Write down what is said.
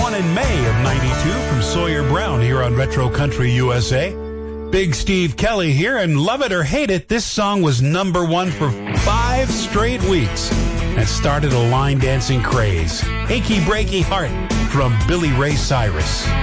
one in May of 92 from Sawyer Brown here on Retro Country USA. Big Steve Kelly here, and love it or hate it, this song was number one for 5 straight weeks and started a line dancing craze. Achy Breaky Heart from Billy Ray Cyrus.